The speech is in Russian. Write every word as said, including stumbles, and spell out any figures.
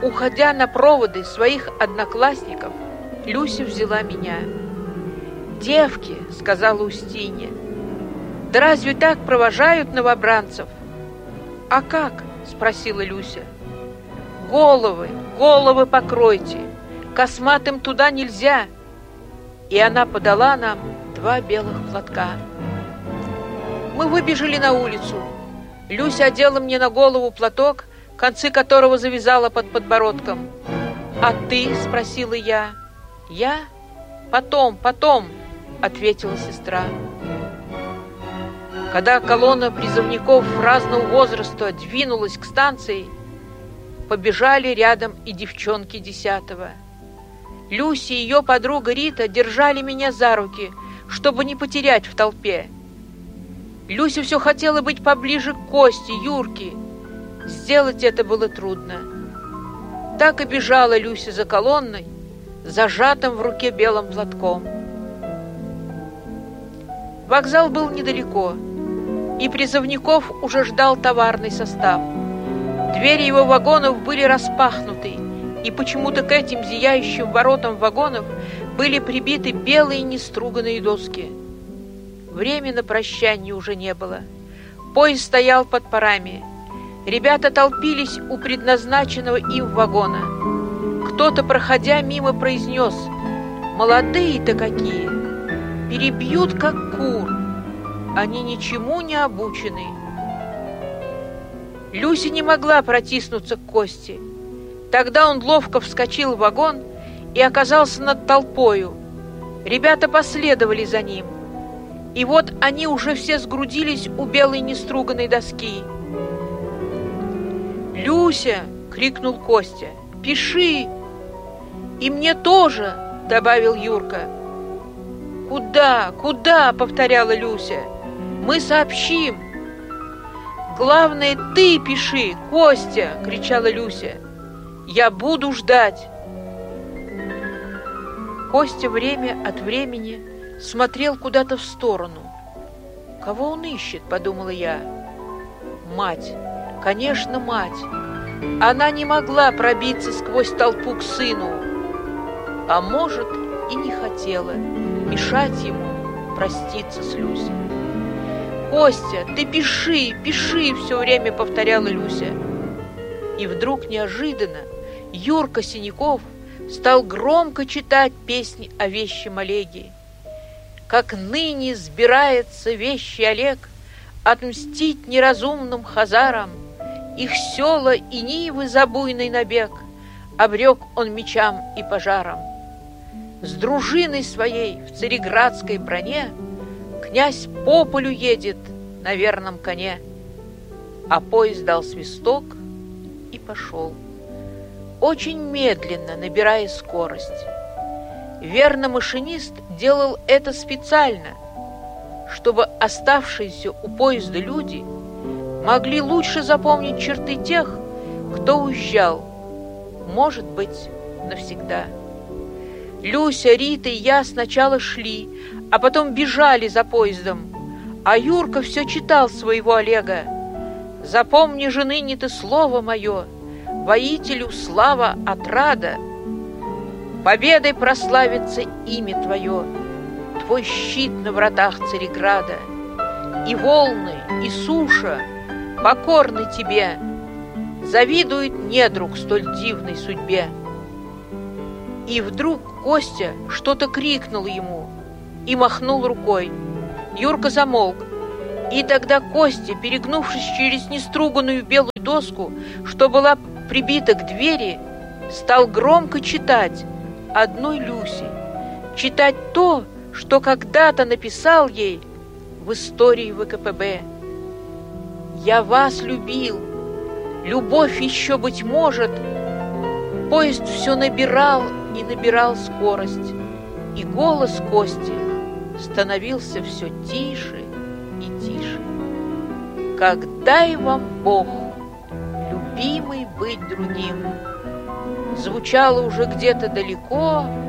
Уходя на проводы своих одноклассников, Люся взяла меня. «Девки», — сказала Устинья, — «да разве так провожают новобранцев?» «А как?» — спросила Люся. «Головы, головы покройте, косматым туда нельзя». И она подала нам два белых платка. Мы выбежали на улицу. Люся одела мне на голову платок, концы которого завязала под подбородком. «А ты?» — спросила я. «Я? Потом, потом», — ответила сестра. Когда колонна призывников разного возраста двинулась к станции, побежали рядом и девчонки десятого. Люся и ее подруга Рита держали меня за руки, чтобы не потерять в толпе. Люся все хотела быть поближе к Косте, Юрке. Сделать это было трудно. Так и бежала Люся за колонной, зажатым в руке белым платком. Вокзал был недалеко, и призывников уже ждал товарный состав. Двери его вагонов были распахнуты, и почему-то к этим зияющим воротам вагонов были прибиты белые неструганные доски. Времени на прощание уже не было. Поезд стоял под парами. Ребята толпились у предназначенного им вагона. Кто-то, проходя мимо, произнес: «Молодые-то какие! Перебьют, как кур! Они ничему не обучены!» Люся не могла протиснуться к Косте. Тогда он ловко вскочил в вагон и оказался над толпою. Ребята последовали за ним. И вот они уже все сгрудились у белой неструганной доски. «Люся!» — крикнул Костя. «Пиши!» «И мне тоже!» — добавил Юрка. «Куда? Куда?» — повторяла Люся. «Мы сообщим!» «Главное, ты пиши, Костя!» — кричала Люся. «Я буду ждать!» Костя время от времени смотрел куда-то в сторону. «Кого он ищет?» — подумала я. Мать, конечно, мать. Она не могла пробиться сквозь толпу к сыну, а может, и не хотела мешать ему проститься с Люсей. «Костя, ты пиши, пиши!» — все время повторяла Люся. И вдруг неожиданно Юрка Синяков стал громко читать песни о вещем Олеге. «Как ныне сбирается вещий Олег отмстить неразумным хазарам, их села и нивы за буйный набег обрек он мечам и пожарам. С дружиной своей в цареградской броне князь по полю едет на верном коне». А поезд дал свисток и пошел, очень медленно набирая скорость. Верно, машинист делал это специально, чтобы оставшиеся у поезда люди могли лучше запомнить черты тех, кто уезжал, может быть, навсегда. Люся, Рита и я сначала шли, а потом бежали за поездом, а Юрка все читал своего Олега. «Запомни же ныне ты слово мое, воителю слава отрада, победой прославится имя твое, твой щит на вратах Цареграда, и волны, и суша покорны тебе, завидует недруг столь дивной судьбе». И вдруг Костя что-то крикнул ему и махнул рукой. Юрка замолк, и тогда Костя, перегнувшись через неструганную белую доску, что была прибита к двери, стал громко читать одной Люсе, читать то, что когда-то написал ей в истории вэ ка пэ бэ. «Я вас любил, любовь еще, быть может». Поезд все набирал и набирал скорость, и голос Кости становился все тише и тише. «Как дай вам Бог, любимый, быть другим», звучало уже где-то далеко